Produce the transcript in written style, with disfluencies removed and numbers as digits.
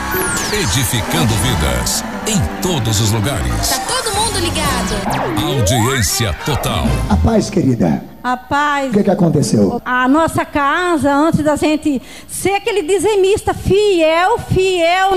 Edificando vidas em todos os lugares. Tá todo mundo ligado. Audiência total. A paz, querida. Rapaz, O que aconteceu? a nossa casa, antes da gente ser aquele dizimista fiel